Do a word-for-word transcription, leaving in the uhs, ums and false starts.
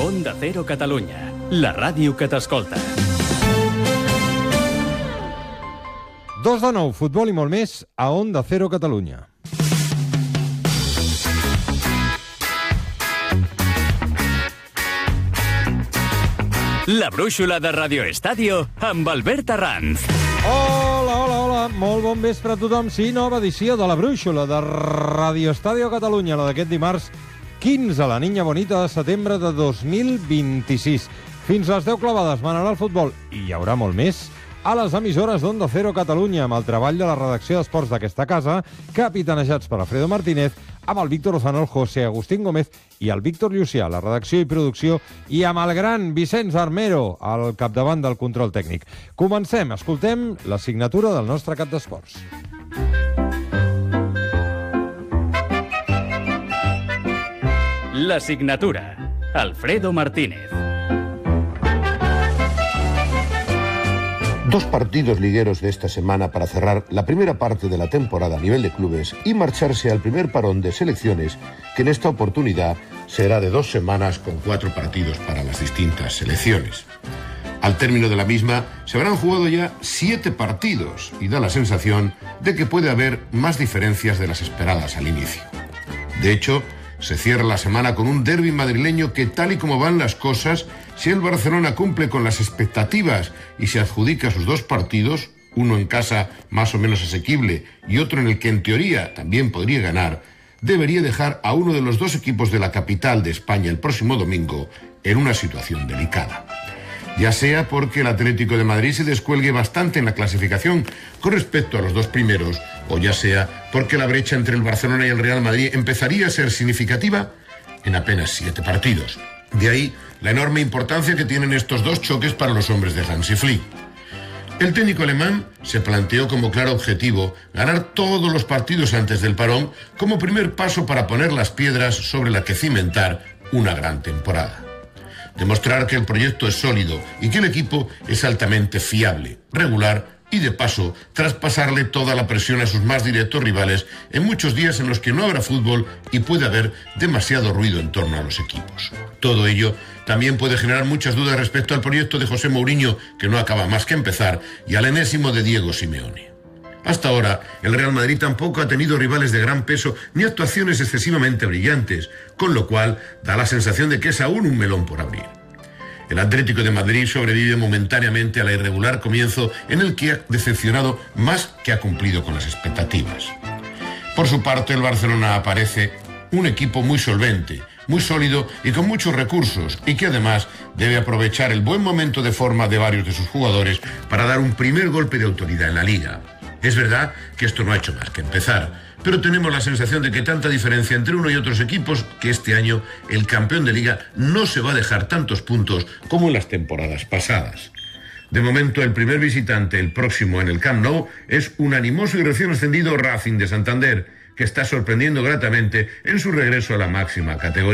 Onda Cero Catalunya, la ràdio que t'escolta. Dos de nou, futbol i molt més a Onda Cero Catalunya. La brúixola de Radio Estadio amb Albert Arranz. Hola, hola, hola, molt bon vespre a tothom. Sí, nova edició de la brúixola de Radio Estadio Catalunya, la d'aquest dimarts quinze, la niña bonita de setembre de dos mil vint-i-sis. Fins les deu clavades manarà el futbol, i hi haurà molt més a les emissores d'Onda Cero Catalunya, amb el treball de la redacció d'esports d'aquesta casa, capitanejats per Alfredo Martínez, amb el Víctor Lozano, el José Agustín Gómez i el Víctor Llucià, la redacció i producció, i amb el gran Vicenç Armero, al capdavant del control tècnic. Comencem, escoltem la signatura del nostre cap d'esports. La signatura, Alfredo Martínez. Dos partidos ligueros de esta semana para cerrar la primera parte de la temporada a nivel de clubes y marcharse al primer parón de selecciones, que en esta oportunidad será de dos semanas con cuatro partidos para las distintas selecciones. Al término de la misma se habrán jugado ya siete partidos y da la sensación de que puede haber más diferencias de las esperadas al inicio. De hecho, se cierra la semana con un derbi madrileño que, tal y como van las cosas, si el Barcelona cumple con las expectativas y se adjudica sus dos partidos, uno en casa más o menos asequible y otro en el que en teoría también podría ganar, debería dejar a uno de los dos equipos de la capital de España el próximo domingo en una situación delicada. Ya sea porque el Atlético de Madrid se descuelgue bastante en la clasificación con respecto a los dos primeros, o ya sea porque la brecha entre el Barcelona y el Real Madrid empezaría a ser significativa en apenas siete partidos. De ahí la enorme importancia que tienen estos dos choques para los hombres de Hansi Flick. El técnico alemán se planteó como claro objetivo ganar todos los partidos antes del parón como primer paso para poner las piedras sobre las que cimentar una gran temporada. Demostrar que el proyecto es sólido y que el equipo es altamente fiable, regular y, de paso, traspasarle toda la presión a sus más directos rivales en muchos días en los que no habrá fútbol y puede haber demasiado ruido en torno a los equipos. Todo ello también puede generar muchas dudas respecto al proyecto de José Mourinho, que no acaba más que empezar, y al enésimo de Diego Simeone. Hasta ahora, el Real Madrid tampoco ha tenido rivales de gran peso ni actuaciones excesivamente brillantes, con lo cual da la sensación de que es aún un melón por abrir. El Atlético de Madrid sobrevive momentáneamente a la irregular comienzo en el que ha decepcionado más que ha cumplido con las expectativas. Por su parte, el Barcelona aparece un equipo muy solvente, muy sólido y con muchos recursos, y que además debe aprovechar el buen momento de forma de varios de sus jugadores para dar un primer golpe de autoridad en la Liga. Es verdad que esto no ha hecho más que empezar, pero tenemos la sensación de que tanta diferencia entre uno y otros equipos que este año el campeón de Liga no se va a dejar tantos puntos como en las temporadas pasadas. De momento, el primer visitante el próximo en el Camp Nou es un animoso y recién ascendido Racing de Santander, que está sorprendiendo gratamente en su regreso a la máxima categoría.